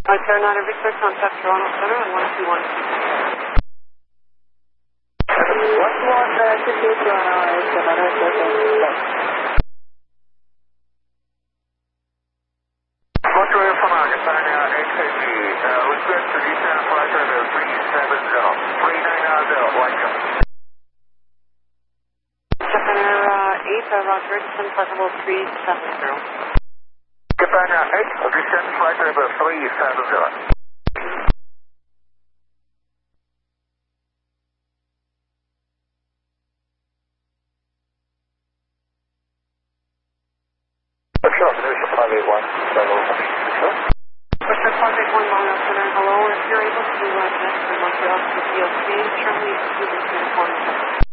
Terranada Research, contact Toronto Center on 121. 121, Toronto, is Terranada Research. Montreal from California, AKG, request to descend flight level 390, welcome. Japan Air 8, Roger, descend flight level 370. Japan Air 8, descend flight level 370. Sure, there's a 581, Western 581, Montreal Center, hello. If you're able to connect to Montreal to the PLC, certainly use this uniform.